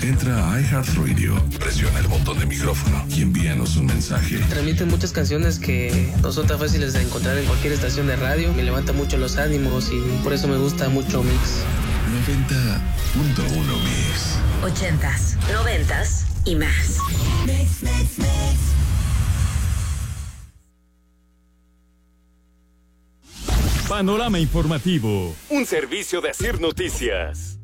Entra a iHeartRadio, presiona el botón de micrófono y envíanos un mensaje. Transmiten muchas canciones que no son tan fáciles de encontrar en cualquier estación de radio. Me levanta mucho los ánimos y por eso me gusta mucho Mix. 90.1 Mix. 80s, 90s y más. Mix. Panorama Informativo, un servicio de Asir Noticias.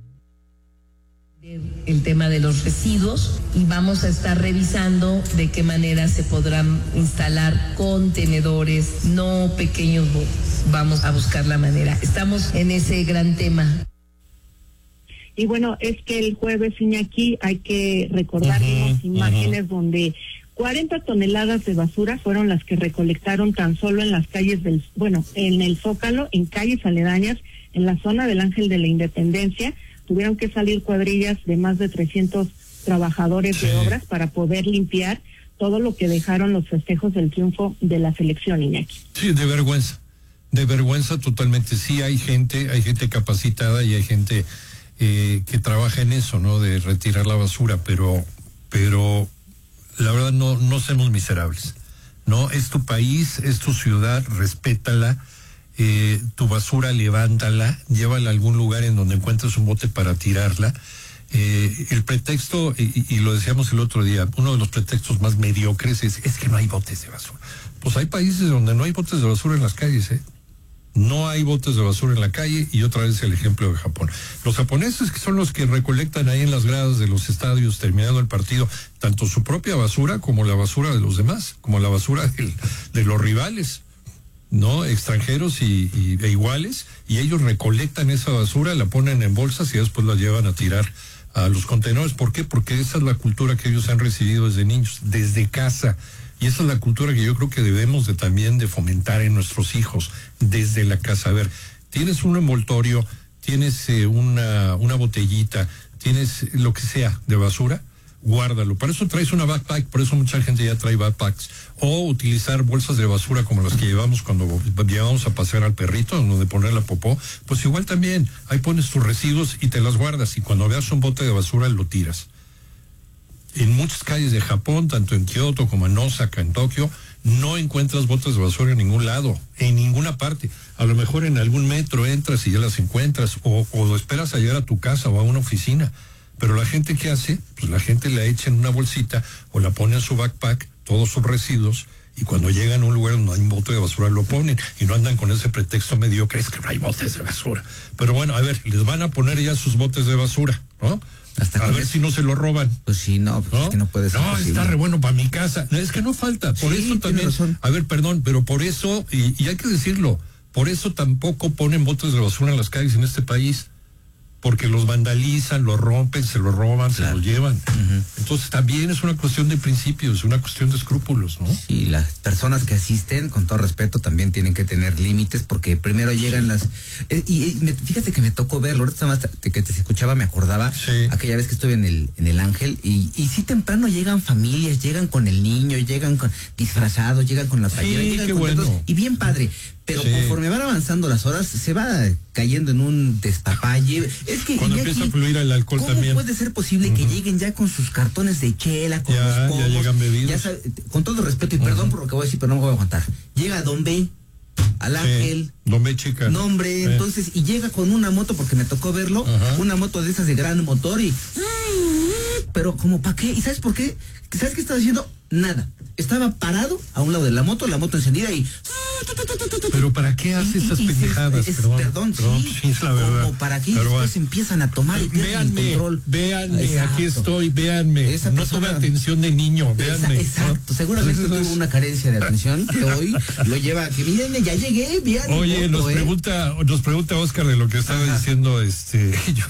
El tema de los residuos y vamos a estar revisando de qué manera se podrán instalar contenedores, no pequeños botes. Vamos a buscar la manera. Estamos en ese gran tema. Y bueno, es que el jueves, Iñaki, hay que recordar unas imágenes donde 40 toneladas de basura fueron las que recolectaron tan solo en las calles en el Zócalo, en calles aledañas, en la zona del Ángel de la Independencia. Tuvieron que salir cuadrillas de más de 300 trabajadores de obras para poder limpiar todo lo que dejaron los festejos del triunfo de la selección, Iñaki. Sí, de vergüenza totalmente. Sí, hay gente capacitada y hay gente que trabaja en eso, ¿no? De retirar la basura, pero la verdad no seamos miserables, ¿no? Es tu país, es tu ciudad, respétala, tu basura levántala, llévala a algún lugar en donde encuentres un bote para tirarla. El pretexto, y lo decíamos el otro día, uno de los pretextos más mediocres es que no hay botes de basura. Pues hay países donde no hay botes de basura en las calles, No hay botes de basura en la calle, y otra vez el ejemplo de Japón. Los japoneses, que son los que recolectan ahí en las gradas de los estadios terminado el partido, tanto su propia basura como la basura de los demás, como la basura de los rivales, ¿no? Extranjeros e iguales, y ellos recolectan esa basura, la ponen en bolsas y después la llevan a tirar a los contenedores. ¿Por qué? Porque esa es la cultura que ellos han recibido desde niños, desde casa. Y esa es la cultura que yo creo que debemos también de fomentar en nuestros hijos desde la casa. A ver, tienes un envoltorio, tienes una botellita, tienes lo que sea de basura, guárdalo. Para eso traes una backpack, por eso mucha gente ya trae backpacks. O utilizar bolsas de basura como las que llevamos cuando llevamos a pasear al perrito, donde poner la popó. Pues igual también, ahí pones tus residuos y te las guardas. Y cuando veas un bote de basura, lo tiras. En muchas calles de Japón, tanto en Kioto como en Osaka, en Tokio, no encuentras botes de basura en ningún lado, en ninguna parte. A lo mejor en algún metro entras y ya las encuentras, o esperas a llegar a tu casa o a una oficina. Pero la gente, ¿qué hace? Pues la gente la echa en una bolsita o la pone en su backpack, todos sus residuos, y cuando llegan a un lugar donde hay un bote de basura lo ponen, y no andan con ese pretexto mediocre, es que no hay botes de basura. Pero bueno, a ver, les van a poner ya sus botes de basura, ¿no? A ver si no se lo roban. Pues sí, no, pues ¿no? Es que no puede ser. No, posible. Está re bueno para mi casa. No, es que no falta. Por eso también. A ver, perdón, pero por eso, y hay que decirlo, por eso tampoco ponen botes de basura en las calles en este país. Porque los vandalizan, los rompen, se los roban, se los llevan. Entonces también es una cuestión de principios, una cuestión de escrúpulos, ¿no? Sí, las personas que asisten, con todo respeto, también tienen que tener límites, porque primero llegan las... fíjate que me tocó verlo, ahorita más que te escuchaba me acordaba, aquella vez que estuve en el Ángel, y sí temprano llegan familias, llegan con el niño, llegan disfrazados, llegan con la playera, llegan contentos, y bien padre. Pero conforme van avanzando las horas, se va cayendo en un despapalle. Es que cuando empieza a fluir el alcohol ¿cómo también. ¿Cómo puede ser posible que lleguen ya con sus cartones de chela, con los pomos? Ya llegan bebidos. Con todo respeto y perdón por lo que voy a decir, pero no me voy a aguantar. Llega Don B, al Ángel. Don B, chica. No, hombre, entonces, y llega con una moto, porque me tocó verlo, una moto de esas de gran motor y... Pero, ¿como para qué? ¿Y sabes por qué? ¿Sabes qué estaba haciendo? Nada. Estaba parado a un lado de la moto encendida y... Pero ¿para qué hace esas pendejadas? Perdón, sí, es la verdad. Como para que después empiezan a tomar y pierden el control. Véanme, aquí estoy, véanme. No tuve atención de niño, véanme. Exacto, seguramente tuvo una carencia de atención que hoy lo lleva a que miren, ya llegué, bien. Oye, nos pregunta Oscar de lo que estaba diciendo, yo